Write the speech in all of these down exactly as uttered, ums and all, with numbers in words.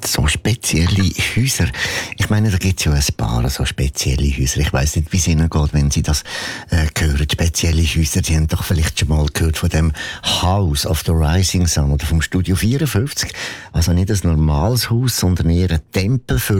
so spezielle Häuser. Ich meine, da gibt es ja ein paar so spezielle Häuser. Ich weiss nicht, wie es Ihnen geht, wenn Sie das äh, hören. Spezielle Häuser, Sie haben doch vielleicht schon mal gehört von dem House of the Rising Sun oder vom Studio vierundfünfzig. Also nicht ein normales Haus, sondern eher ein Tempel für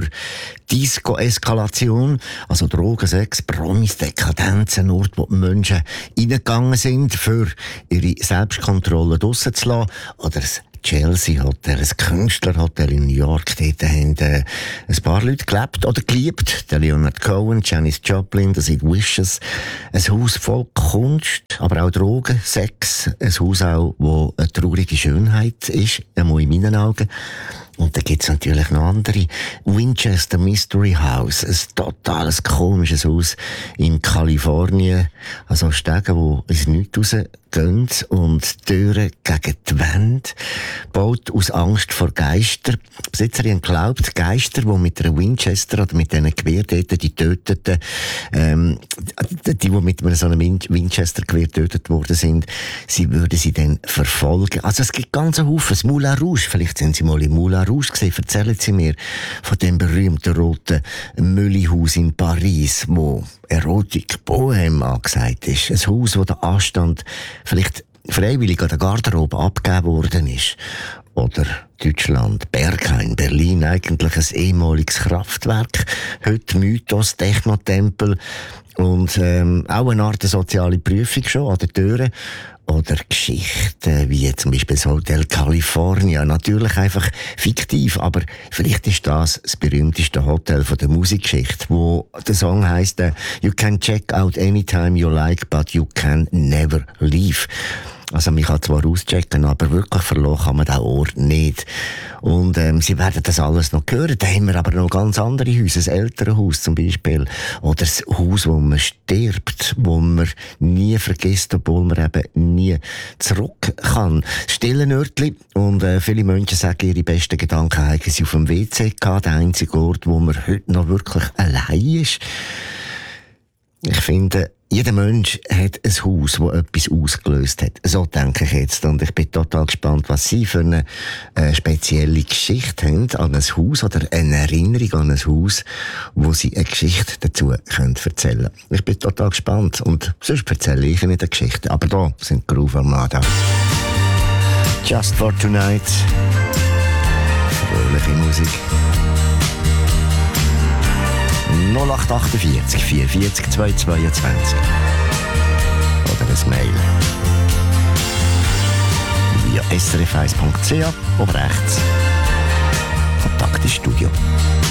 Disco-Eskalation. Also Drogen, Sex, Promis, Dekadenz, ein Ort, wo die Menschen reingegangen sind, für ihre Selbstkontrolle draussen zu lassen. Oder ein Chelsea Hotel, ein Künstlerhotel in New York. Dort haben äh, ein paar Leute gelebt oder geliebt. Der Leonard Cohen, Janis Joplin, der Sid Vicious. Ein Haus voll Kunst, aber auch Drogen, Sex. Ein Haus auch, wo eine traurige Schönheit ist, einmal in meinen Augen. Und da gibt's natürlich noch andere. Winchester Mystery House, ein totales komisches Haus in Kalifornien. Also Stege, wo ins Nichts rausgehen und Türen gegen die Wände. Baut aus Angst vor Geistern. Die Besitzerin glaubt, Geister, die mit einer Winchester oder mit diesen Gewehr dort, die töteten, ähm, die, die mit so einem Winchester-Gewehr getötet worden sind, sie würden sie dann verfolgen. Also es gibt ganz einen Haufen. Das Moulin Rouge, vielleicht sind Sie mal im Moulin Rouge gesehen. Erzählen Sie mir von dem berühmten roten Müllihaus in Paris, wo Erotik Bohem angesagt ist. Ein Haus, wo der Anstand vielleicht freiwillig an der Garderobe abgegeben worden ist. Oder Deutschland, Berghain, Berlin, eigentlich ein ehemaliges Kraftwerk. Heute Mythos, Technotempel und ähm, auch eine Art soziale Prüfung schon an den Türen. Oder Geschichten, wie zum Beispiel das Hotel California. Natürlich einfach fiktiv, aber vielleicht ist das das berühmteste Hotel von der Musikgeschichte, wo der Song heisst, You can check out anytime you like, but you can never leave. Also man kann zwar auschecken, aber wirklich verloren kann man diesen Ort nicht. Und ähm, Sie werden das alles noch hören. Da haben wir aber noch ganz andere Häuser, ein Elternhaus zum Beispiel. Oder das Haus, wo man stirbt, wo man nie vergisst, obwohl man eben nie zurück kann. Stille Örtli. Und äh, viele Menschen sagen, ihre besten Gedanken haben sie auf dem W C gehabt. Der einzige Ort, wo man heute noch wirklich allein ist. Ich finde, jeder Mensch hat ein Haus, das etwas ausgelöst hat. So denke ich jetzt. Und ich bin total gespannt, was Sie für eine äh, spezielle Geschichte haben an ein Haus oder eine Erinnerung an ein Haus, wo Sie eine Geschichte dazu können erzählen. Ich bin total gespannt. Und sonst erzähle ich Ihnen eine Geschichte. Aber da sind Groove Armada. Just for Tonight. Fröhliche Musik. null acht achtundvierzig vierundvierzig zweihundertzweiundzwanzig oder ein Mail via s r f eins punkt c h oben rechts Kontakt ins Studio.